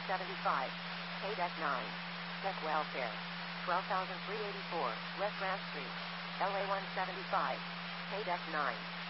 175. Pay Deck 9. Deck Welfare. 12,384, West Grant Street. LA 175. Pay Deck 9.